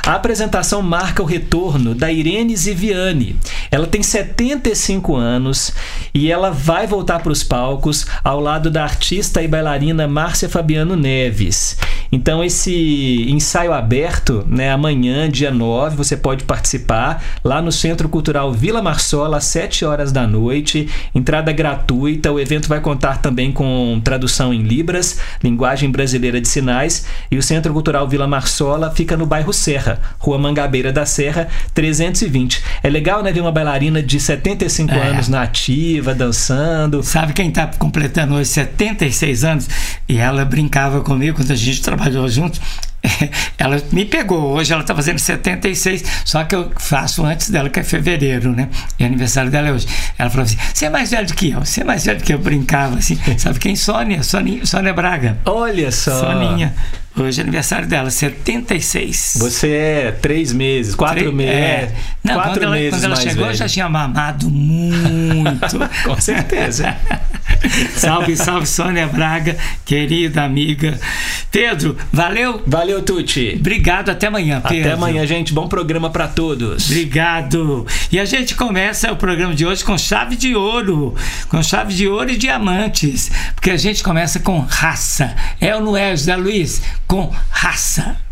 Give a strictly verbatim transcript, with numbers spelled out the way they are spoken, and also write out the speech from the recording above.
A apresentação marca o retorno da Irene Ziviani. Ela tem setenta e cinco anos e ela vai voltar para os palcos ao lado da artista e bailarina Márcia Fabiano Neves. Então esse ensaio aberto, né, amanhã, dia nove, você pode participar lá no Centro Cultural Vila Marsola, às sete horas da noite, entrada gratuita. O evento vai contar também com tradução em Libras, linguagem brasileira de sinais, e o Centro Cultural Vila Marsola fica no bairro Serra, Rua Mangabeira da Serra, trezentos e vinte. É legal, né, ver uma bailarina de setenta e cinco é. anos na ativa, dançando. Sabe quem está completando hoje setenta e seis anos? E ela brincava comigo quando a gente trabalhou juntos. Ela me pegou, hoje ela está fazendo setenta e seis, só que eu faço antes dela, que é fevereiro, né? E o aniversário dela é hoje. Ela falou assim: você é mais velho do que eu, você é mais velho do que eu. Brincava assim. Sabe quem? Sônia, Sônia, Sônia Braga. Olha só. Soninha. Hoje é aniversário dela, setenta e seis. Você é três meses, quatro meses. É. Não, quatro quando ela, meses quando ela mais chegou, velho. eu já tinha mamado muito. Com certeza. Salve, salve, Sônia Braga, querida amiga. Pedro, valeu? Valeu, Tuti. Obrigado, até amanhã, Pedro. Até amanhã, gente. Bom programa para todos. Obrigado. E a gente começa o programa de hoje com chave de ouro. Com chave de ouro e diamantes. Porque a gente começa com raça. É ou não é, José Luiz? Com raça.